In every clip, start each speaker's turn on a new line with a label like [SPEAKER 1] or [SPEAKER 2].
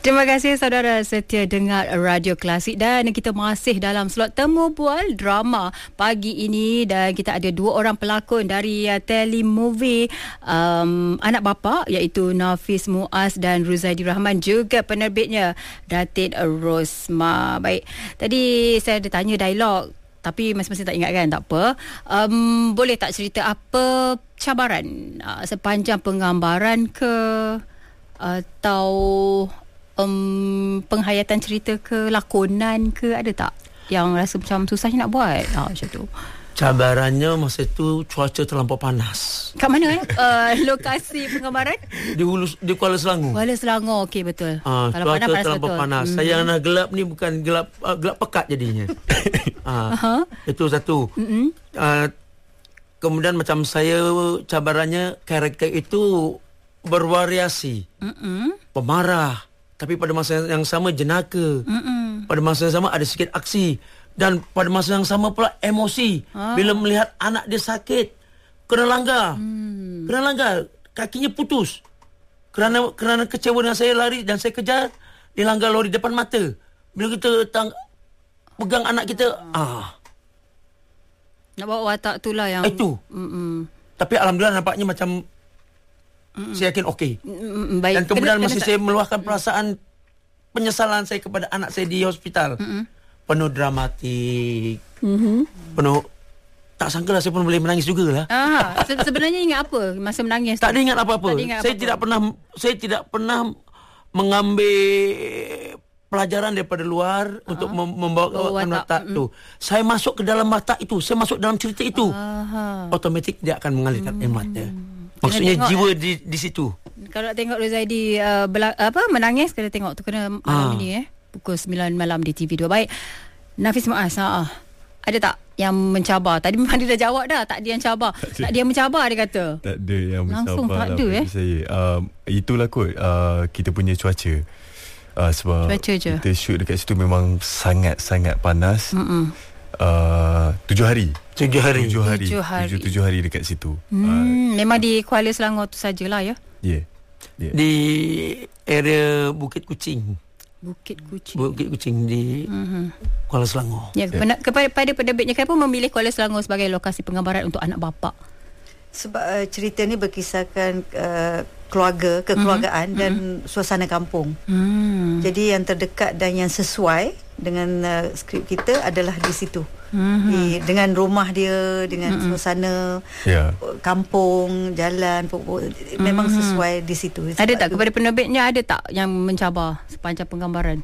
[SPEAKER 1] Terima kasih saudara setia dengar Radio Klasik, dan kita masih dalam slot Temu Bual drama pagi ini, dan kita ada dua orang pelakon dari telemovie Anak Bapa, iaitu Nafis Muaz dan Ruzaidi Rahman, juga penerbitnya Datin Rosma. Baik, tadi saya ada tanya dialog tapi masing-masing tak ingat kan, tak apa. Boleh tak cerita apa cabaran sepanjang penggambaran ke atau penghayatan cerita ke, lakonan ke, ada tak yang rasa macam susahnya nak buat? Macam tu.
[SPEAKER 2] Cabarannya masa tu cuaca terlampau panas.
[SPEAKER 1] Kat mana lokasi penggambaran?
[SPEAKER 2] Di Kuala Selangor.
[SPEAKER 1] Kuala Selangor, okey, betul.
[SPEAKER 2] Kalau cuaca terlampau panas. Saya nak gelap ni bukan gelap pekat jadinya. Itu satu. Kemudian macam saya, cabarannya karakter itu bervariasi. Pemarah, tapi pada masa yang sama jenaka. Pada masa yang sama ada sikit aksi. Dan pada masa yang sama pula emosi. Bila melihat anak dia sakit, kena langgar. Kena langgar, kakinya putus. Kerana kecewa dengan saya, lari dan saya kejar, dia langgar lori depan mata. Bila kita pegang anak kita,
[SPEAKER 1] nak bawa watak tu lah yang
[SPEAKER 2] itu. Tapi alhamdulillah nampaknya macam saya yakin okey.
[SPEAKER 1] Baik.
[SPEAKER 2] Dan kemudian masih saya meluahkan perasaan penyesalan saya kepada anak saya di hospital. Penuh dramatik. Penuh, tak sangkalah saya pun boleh menangis jugalah.
[SPEAKER 1] Sebenarnya ingat apa masa menangis?
[SPEAKER 2] Tak ada ingat apa-apa. Saya tidak pernah mengambil pelajaran daripada luar untuk membawa watak tu. Saya masuk ke dalam watak itu, saya masuk dalam cerita itu. Automatik dia akan mengalirkan air mata. Maksudnya jiwa di situ.
[SPEAKER 1] Kalau nak tengok Ruzaidi menangis, kena tengok tu, kena malam ini pukul 9 malam di TV2. Baik, Nafis Muaz, ada tak yang mencabar? Tadi memang dia dah jawab dah, tak ada yang cabar. Tak ada yang mencabar, dia kata.
[SPEAKER 3] Tak ada yang
[SPEAKER 1] langsung
[SPEAKER 3] mencabar.
[SPEAKER 1] Langsung tak ada
[SPEAKER 3] saya. Itulah kot kita punya cuaca. Sebab
[SPEAKER 1] cuaca je.
[SPEAKER 3] Kita shoot dekat situ memang sangat-sangat panas. 7 hari. 7 hari dekat situ.
[SPEAKER 1] Memang di Kuala Selangor tu sajalah ya?
[SPEAKER 3] Ya.
[SPEAKER 2] Di area Bukit Kucing di Kuala Selangor.
[SPEAKER 1] Ya, kepada penerbitnya, kenapa memilih Kuala Selangor sebagai lokasi penggambaran untuk Anak Bapa?
[SPEAKER 4] Sebab cerita ni berkisahkan kekeluargaan dan suasana kampung. Jadi yang terdekat dan yang sesuai dengan skrip kita adalah di situ. Dengan rumah dia, dengan suasana kampung, jalan, memang sesuai di situ.
[SPEAKER 1] Ada tak kepada penerbitnya, ada tak yang mencabar sepanjang penggambaran?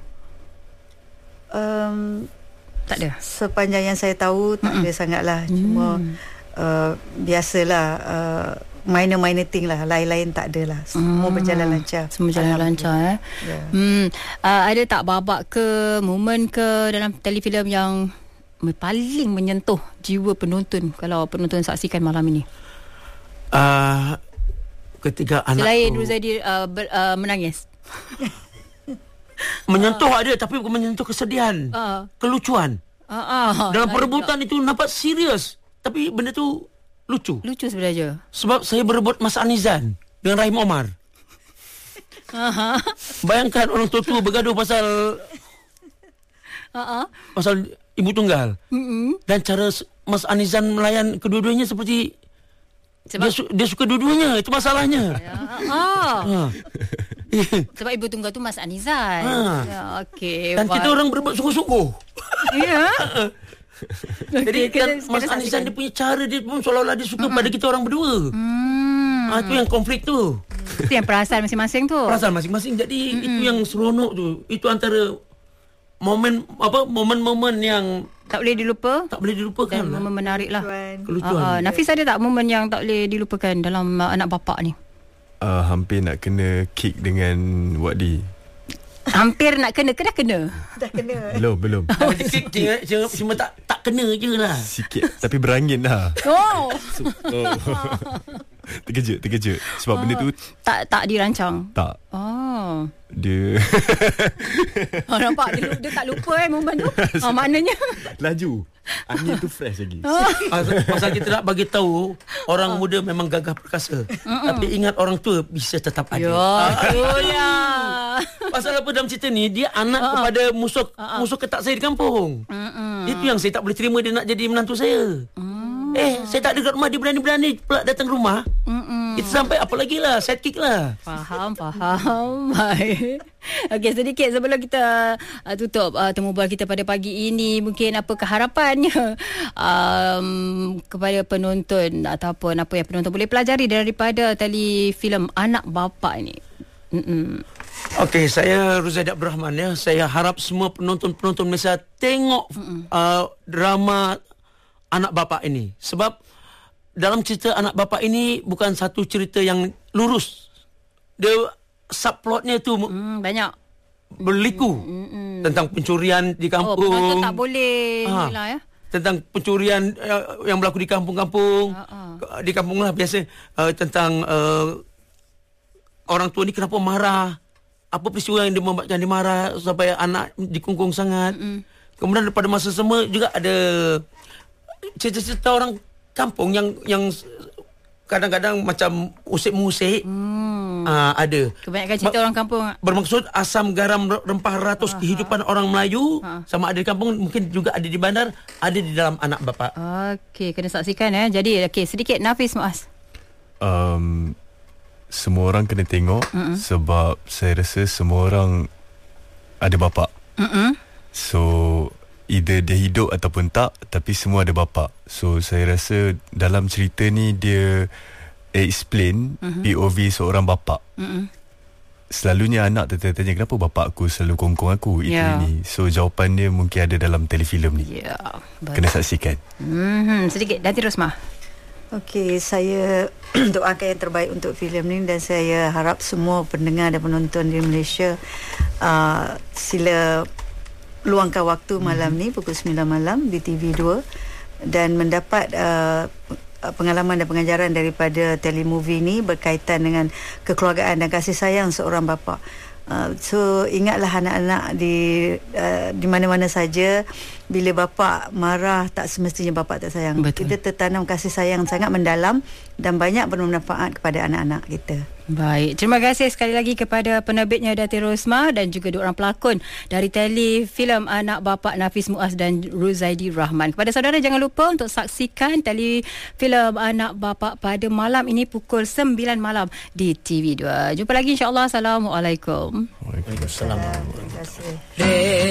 [SPEAKER 1] Tak ada. Sepanjang
[SPEAKER 4] yang saya tahu tak ada sangatlah. Cuma biasalah, minor thing lah, lain-lain tak ada lah. Semua berjalan lancar.
[SPEAKER 1] Semua berjalan lancar ada tak babak ke, momen ke dalam telefilm yang paling menyentuh jiwa penonton kalau penonton saksikan malam ini?
[SPEAKER 2] Ketika anak
[SPEAKER 1] selain Ruzaidi menangis.
[SPEAKER 2] Menyentuh ada, tapi bukan menyentuh kesedihan, kelucuan. Dalam perebutan itu nampak serius, tapi benda tu lucu
[SPEAKER 1] sebenarnya.
[SPEAKER 2] Sebab saya berebut Mas Anizan dengan Rahim Omar. Bayangkan orang tua bergaduh pasal ibu tunggal. Dan cara Mas Anizan melayan kedua-duanya seperti dia suka dua-duanya. Itu masalahnya.
[SPEAKER 1] Sebab ibu tunggal tu Mas Anizan. Okey.
[SPEAKER 2] Dan kita orang berebut sungguh-sungguh.
[SPEAKER 1] Ya.
[SPEAKER 2] Jadi Mas Anizan dia punya cara, dia pun seolah-olah dia suka pada kita orang berdua. Itu yang konflik tu.
[SPEAKER 1] Itu yang perasaan masing-masing tu.
[SPEAKER 2] Perasaan masing-masing. Jadi itu yang seronok tu. Itu antara momen-momen yang
[SPEAKER 1] tak boleh dilupakan. Dan momen menarik lah.
[SPEAKER 2] Kelucuan.
[SPEAKER 1] Nafis, ada tak momen yang tak boleh dilupakan dalam Anak Bapa ni?
[SPEAKER 3] Hampir nak kena kick dengan Wadi.
[SPEAKER 1] Hampir nak kena, dah kena.
[SPEAKER 3] Belum.
[SPEAKER 2] Cuma tak kena je lah.
[SPEAKER 3] Sikit, tapi berangin lah. Terkejut. Sebab benda tu
[SPEAKER 1] tak dirancang.
[SPEAKER 3] Tak. Dia
[SPEAKER 1] nampak dia tak lupa momen tu. Maknanya
[SPEAKER 3] laju. Angin tu fresh lagi.
[SPEAKER 2] Pasal kita nak bagi tahu orang muda memang gagah perkasa. Tapi ingat orang tua bisa tetap ada.
[SPEAKER 1] Ya.
[SPEAKER 2] Pasal apa dalam cerita ni, dia anak kepada musuh ketak saya di kampung. Itu yang saya tak boleh terima, dia nak jadi menantu saya. Saya tak ada kat rumah, dia berani-berani pula datang rumah. Itu sampai apa lagi lah, sidekick lah.
[SPEAKER 1] Faham. Baik. Okey, sedikit sebelum kita tutup temu bual kita pada pagi ini, mungkin apakah harapannya kepada penonton ataupun apa yang penonton boleh pelajari daripada telefilm Anak Bapa ini?
[SPEAKER 2] Okey, saya Ruzaidi Abdul Rahman ya. Saya harap semua penonton Malaysia tengok drama Anak Bapa ini. Sebab dalam cerita Anak Bapa ini bukan satu cerita yang lurus. Dia subplotnya tu
[SPEAKER 1] banyak
[SPEAKER 2] berliku. Tentang pencurian di kampung.
[SPEAKER 1] Penonton tak boleh inilah ya.
[SPEAKER 2] Tentang pencurian yang berlaku di kampung-kampung. Di kampung lah biasa. Tentang orang tua ni kenapa marah. Apa peristiwa yang dia membuatkan dia marah sampai anak dikungkung sangat. Kemudian pada masa sama juga ada cerita-cerita orang kampung yang kadang-kadang macam usik-mengusik. Ada.
[SPEAKER 1] Kebanyakan cerita orang kampung.
[SPEAKER 2] Bermaksud asam, garam, rempah ratus kehidupan orang Melayu. Sama ada di kampung, mungkin juga ada di bandar, ada di dalam Anak Bapa.
[SPEAKER 1] Okey, kena saksikan ya. Jadi sedikit Nafis Muaz.
[SPEAKER 3] Semua orang kena tengok sebab saya rasa semua orang ada bapa. So either dia hidup ataupun tak, tapi semua ada bapa. So saya rasa dalam cerita ni dia explain POV seorang bapa. Selalunya anak tertanya kenapa bapa aku selalu kongkong aku itu ini. So jawapan dia mungkin ada dalam telefilm ni. Kena saksikan.
[SPEAKER 1] Sedikit Datin Rosmah.
[SPEAKER 4] Okey, saya doakan yang terbaik untuk filem ni dan saya harap semua pendengar dan penonton di Malaysia sila luangkan waktu malam ni pukul 9 malam di TV2 dan mendapat pengalaman dan pengajaran daripada telemovie ni berkaitan dengan kekeluargaan dan kasih sayang seorang bapa. So ingatlah anak-anak di mana-mana saja, bila bapa marah tak semestinya bapa tak sayang.
[SPEAKER 1] Betul.
[SPEAKER 4] Kita tertanam kasih sayang sangat mendalam dan banyak bermanfaat kepada anak-anak kita.
[SPEAKER 1] Baik, terima kasih sekali lagi kepada penerbitnya Datin Rosmah dan juga dua orang pelakon dari telefilm Anak Bapa, Nafis Muaz dan Ruzaidi Rahman. Kepada saudara jangan lupa untuk saksikan telefilm Anak Bapa pada malam ini pukul 9 malam di TV2. Jumpa lagi insya-Allah. Assalamualaikum.
[SPEAKER 2] Waalaikumsalam.
[SPEAKER 4] Terima kasih.